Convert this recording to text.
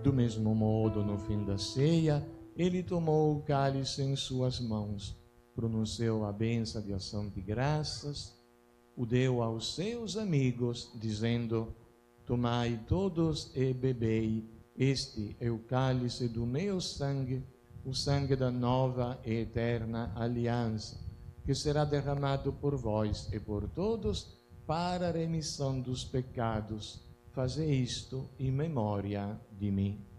Do mesmo modo, no fim da ceia, ele tomou o cálice em suas mãos, pronunciou a bênção de ação de graças, o deu aos seus amigos, dizendo: tomai todos e bebei, este é o cálice do meu sangue, o sangue da nova e eterna aliança, que será derramado por vós e por todos para a remissão dos pecados. Fazei isto em memória de mim.